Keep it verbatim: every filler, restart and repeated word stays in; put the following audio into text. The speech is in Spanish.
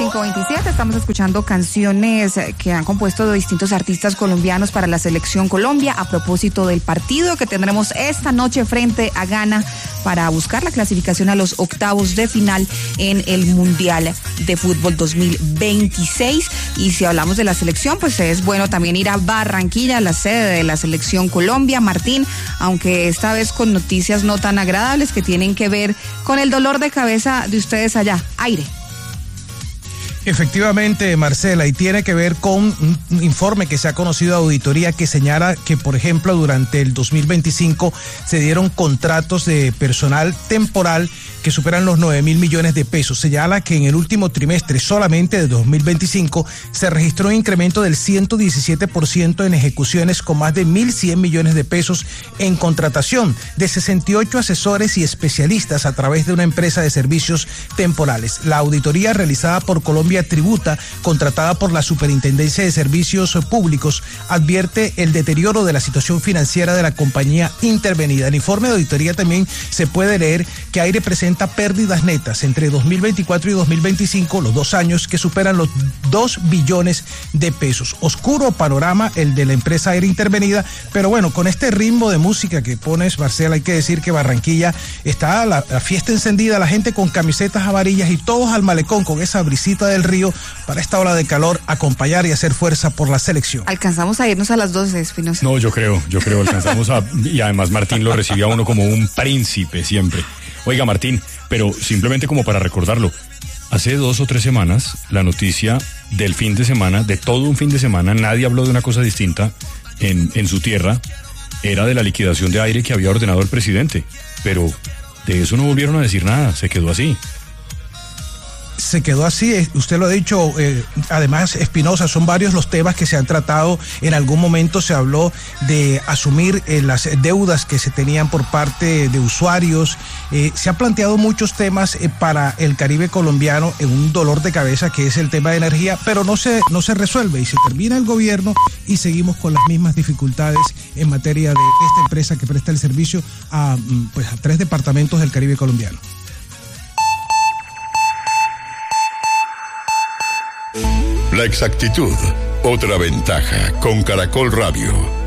cinco veintisiete, estamos escuchando canciones que han compuesto distintos artistas colombianos para la Selección Colombia a propósito del partido que tendremos esta noche frente a Ghana para buscar la clasificación a los octavos de final en el Mundial de Fútbol dos mil veintiséis. Y si hablamos de la selección, pues es bueno también ir a Barranquilla, la sede de la Selección Colombia, Martín, aunque esta vez con noticias no tan agradables que tienen que ver con el dolor de cabeza de ustedes allá. Aire. Efectivamente, Marcela, y tiene que ver con un informe que se ha conocido de auditoría que señala que, por ejemplo, durante el dos mil veinticinco se dieron contratos de personal temporal que superan los nueve mil millones de pesos. Señala que en el último trimestre solamente de dos mil veinticinco se registró un incremento del ciento diecisiete por ciento en ejecuciones con más de mil cien millones de pesos en contratación de sesenta y ocho asesores y especialistas a través de una empresa de servicios temporales. La auditoría realizada por Colombia Tributa, contratada por la Superintendencia de Servicios Públicos, advierte el deterioro de la situación financiera de la compañía intervenida. En el informe de auditoría también se puede leer que Aire presenta pérdidas netas entre dos mil veinticuatro y dos mil veinticinco, los dos años, que superan los dos billones de pesos. Oscuro panorama el de la empresa Aire intervenida, pero bueno, con este ritmo de música que pones, Marcela, hay que decir que Barranquilla está la, la fiesta encendida, la gente con camisetas amarillas y todos al malecón con esa brisita del río para esta ola de calor, acompañar y hacer fuerza por la selección. Alcanzamos a irnos a las doce, Espinosa. No, yo creo, yo creo, alcanzamos a... Y además Martín lo recibe a uno como un príncipe siempre. Oiga, Martín, pero simplemente como para recordarlo, hace dos o tres semanas, la noticia del fin de semana, de todo un fin de semana, nadie habló de una cosa distinta en, en su tierra, era de la liquidación de Aire que había ordenado el presidente, pero de eso no volvieron a decir nada, se quedó así. Se quedó así, usted lo ha dicho, eh, además, Espinosa, son varios los temas que se han tratado. En algún momento se habló de asumir eh, las deudas que se tenían por parte de usuarios. Eh, se han planteado muchos temas eh, para el Caribe colombiano en un dolor de cabeza que es el tema de energía, pero no se, no se resuelve y se termina el gobierno y seguimos con las mismas dificultades en materia de esta empresa que presta el servicio a, pues, a tres departamentos del Caribe colombiano. La exactitud, otra ventaja con Caracol Radio.